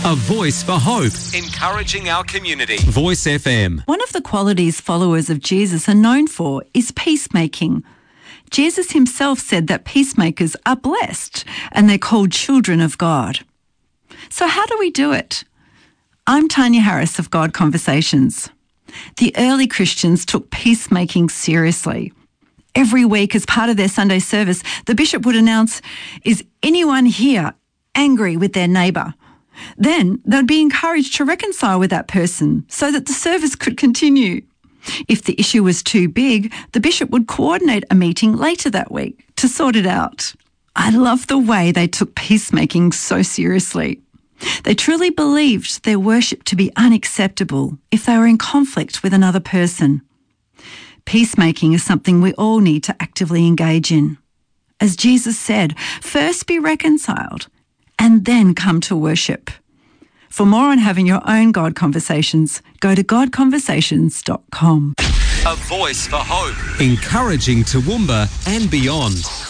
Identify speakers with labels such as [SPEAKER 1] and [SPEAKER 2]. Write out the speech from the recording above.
[SPEAKER 1] A voice for hope, encouraging our community. Voice FM.
[SPEAKER 2] One of the qualities followers of Jesus are known for is peacemaking. Jesus himself said that peacemakers are blessed and they're called children of God. So how do we do it? I'm Tanya Harris of God Conversations. The early Christians took peacemaking seriously. Every week as part of their Sunday service, the bishop would announce, "Is anyone here angry with their neighbour?" Then they'd be encouraged to reconcile with that person so that the service could continue. If the issue was too big, the bishop would coordinate a meeting later that week to sort it out. I love the way they took peacemaking so seriously. They truly believed their worship to be unacceptable if they were in conflict with another person. Peacemaking is something we all need to actively engage in. As Jesus said, first be reconciled and then come to worship. For more on having your own God Conversations, go to godconversations.com.
[SPEAKER 1] A voice for hope, encouraging Toowoomba and beyond.